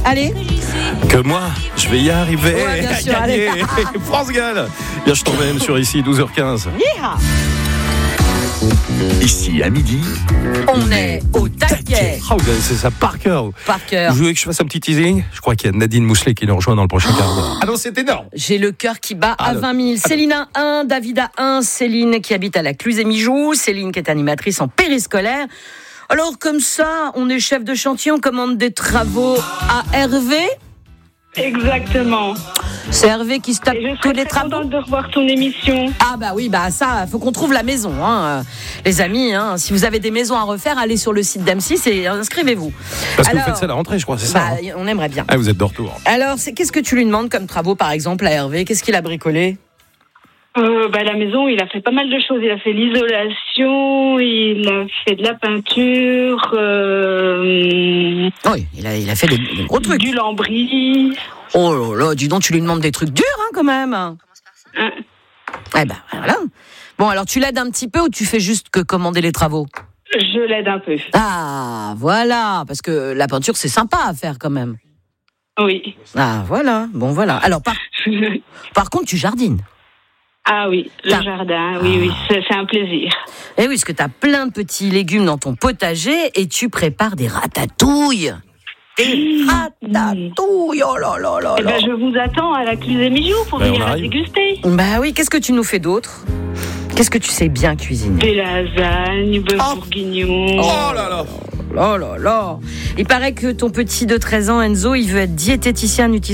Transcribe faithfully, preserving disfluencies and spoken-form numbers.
Allez. Que moi, je vais y arriver. Ouais, bien sûr, Gagner. allez. France Gall. Bien, je t'emmène sur ici, douze heures quinze. Yeah. Ici, à midi, On est au taquet. Oh, vous connaissez ça par cœur. Par cœur. Vous voulez que je fasse un petit teasing? Je crois qu'il y a Nadine Mousselet qui nous rejoint dans le prochain quart d'heure. Ah non, c'est énorme. J'ai le cœur qui bat Ah, à le- vingt mille. Céline a un, David a un. Céline qui habite à la Cluse-et-Mijoux. Céline qui est animatrice en périscolaire. Alors comme ça, on est chef de chantier, on commande des travaux à Hervé. Exactement. C'est Hervé qui se tape Et je tous serais les très travaux. contente de revoir ton émission. Ah bah oui, bah ça, faut qu'on trouve la maison, hein. Les amis. Hein. Si vous avez des maisons à refaire, allez sur le site d'M six et inscrivez-vous. Parce que Alors, vous faites ça à la rentrée, je crois, c'est ça. bah, hein on aimerait bien. Ah, vous êtes de retour. Alors, c'est, qu'est-ce que tu lui demandes comme travaux, par exemple, à Hervé? Qu'est-ce qu'il a bricolé? Euh, bah, la maison, il a fait pas mal de choses. Il a fait l'isolation, il a fait de la peinture, euh, Oui, il a, il a fait des, des gros trucs. du lambris. Oh là là, dis donc, tu lui demandes des trucs durs, hein, quand même. Hein. Eh ben, voilà. Bon, alors, tu l'aides un petit peu ou tu fais juste que commander les travaux? Je l'aide un peu. Ah, voilà, parce que la peinture, c'est sympa à faire, quand même. Oui. Ah, voilà, bon, voilà. Alors, par, par contre, tu jardines. Ah oui, le T'as- jardin, oui, oui, c'est, c'est un plaisir. Eh oui, parce que tu as plein de petits légumes dans ton potager et tu prépares des ratatouilles. Des ratatouilles, oh là là là Eh là. ben, je vous attends à la Cluse-et-Mijoux pour Ben, on venir la arrive. déguster. Bah oui, qu'est-ce que tu nous fais d'autre? Qu'est-ce que tu sais bien cuisiner? Des lasagnes, bœuf Oh. bourguignon. Oh là là. Oh là là. Il paraît que ton petit de treize ans, Enzo, il veut être diététicien nutritionniste.